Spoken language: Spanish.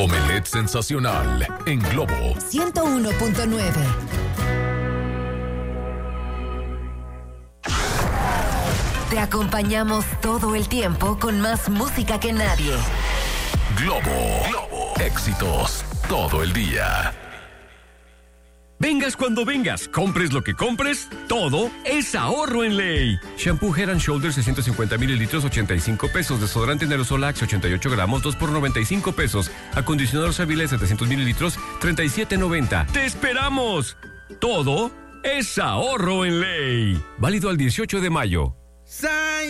Omelette sensacional en Globo 101.9. Te acompañamos todo el tiempo con más música que nadie. Globo. Éxitos todo el día. Vengas cuando vengas, compres lo que compres, todo es ahorro en Ley. Shampoo Head and Shoulders 650 mililitros, 85 pesos. Desodorante en aerosol Axe 88 gramos, 2 por 95 pesos. Acondicionador Savile 700 mililitros, 37.90. ¡Te esperamos! Todo es ahorro en Ley. Válido al 18 de mayo.